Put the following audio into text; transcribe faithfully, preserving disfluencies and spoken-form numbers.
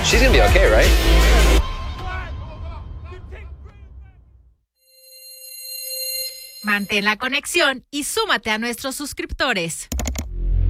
She's gonna be okay, right? Mantén la conexión y súmate a nuestros suscriptores.